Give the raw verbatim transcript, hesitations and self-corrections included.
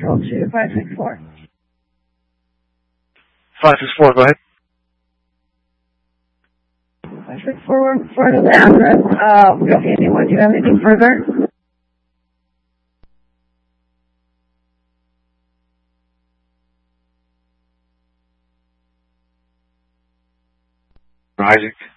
control to five six four. five six four, go ahead. five six four, we're for the address. Uh, we don't see anyone. Do you have anything further? Isaac.